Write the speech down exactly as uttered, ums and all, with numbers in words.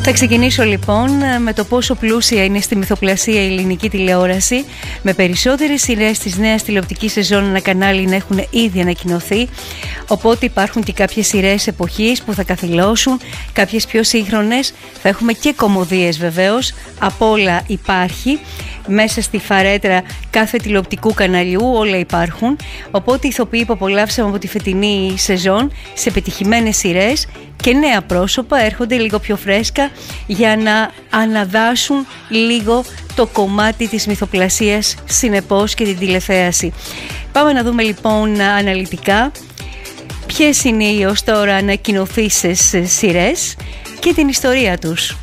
Θα ξεκινήσω λοιπόν με το πόσο πλούσια είναι στη μυθοπλασία η ελληνική τηλεόραση, με περισσότερες σειρές της νέας τηλεοπτικής σεζόν ένα κανάλι να έχουν ήδη ανακοινωθεί, οπότε υπάρχουν και κάποιες σειρές εποχής που θα καθυλώσουν, κάποιες πιο σύγχρονες, θα έχουμε και κωμωδίες βεβαίως, απ' όλα υπάρχει. Μέσα στη φαρέτρα κάθε τηλεοπτικού καναλιού όλα υπάρχουν, οπότε οι ηθοποιοί που απολαύσαμε από τη φετινή σεζόν σε πετυχημένες σειρές και νέα πρόσωπα έρχονται λίγο πιο φρέσκα για να αναδάσουν λίγο το κομμάτι της μυθοπλασίας συνεπώς και την τηλεθέαση. Πάμε να δούμε λοιπόν αναλυτικά ποιες είναι οι ως τώρα ανακοινωθήσεις σειρές και την ιστορία τους.